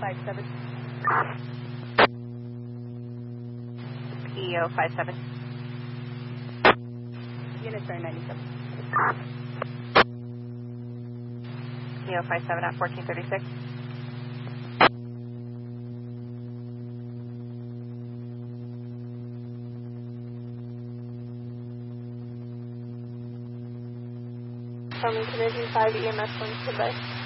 57. PEO 57. Units are 97. PEO 57 at 1436. Farmington Engine 5 EMS 1 standby.